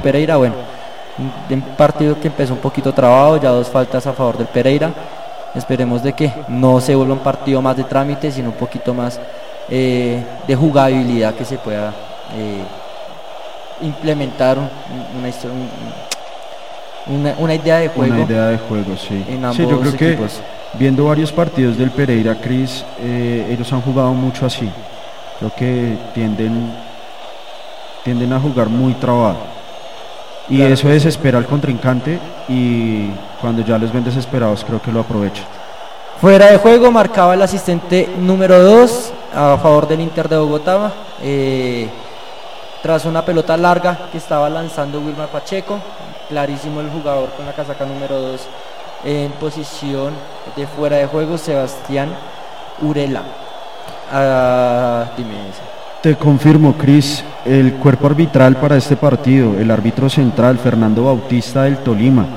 Pereira, bueno, un partido que empezó un poquito trabado, ya 2 faltas a favor del Pereira. Esperemos de que no se vuelva un partido más de trámite, sino un poquito más de jugabilidad, que se pueda implementar una idea de juego. Una idea de juego, sí. En ambos sí, yo creo equipos. Que viendo varios partidos del Pereira, Cris, ellos han jugado mucho así. Creo que tienden a jugar muy trabado. Y Claro, eso desespera al contrincante, y cuando ya los ven desesperados creo que lo aprovechan. Fuera de juego marcaba el asistente número 2 a favor del Inter de Bogotá, tras una pelota larga que estaba lanzando Wilmar Pacheco. Clarísimo el jugador con la casaca número 2 en posición de fuera de juego, Sebastián Urela. Dime eso. Te confirmo, Cris, el cuerpo arbitral para este partido, el árbitro central Fernando Bautista del Tolima.